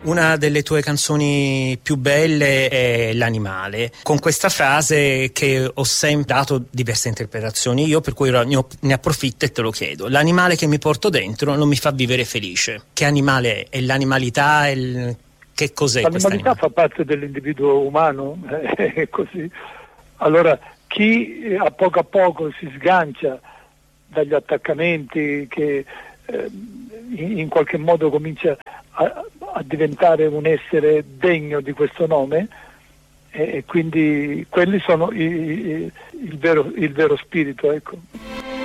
Una delle tue canzoni più belle è L'animale, con questa frase che ho sempre dato diverse interpretazioni io, per cui ne approfitto e te lo chiedo. L'animale che mi porto dentro non mi fa vivere felice. Che animale è? È l'animalità? Che cos'è? L'animalità fa parte dell'individuo umano, è così. Allora, chi a poco si sgancia dagli attaccamenti, che in qualche modo comincia a diventare un essere degno di questo nome, e quindi quelli sono il vero spirito, ecco.